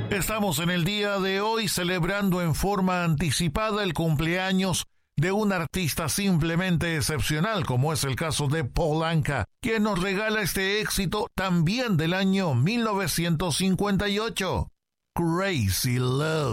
Estamos en el día de hoy celebrando en forma anticipada el cumpleaños de un artista simplemente excepcional, como es el caso de Paul Anka, quien nos regala este éxito también del año 1958, Crazy Love.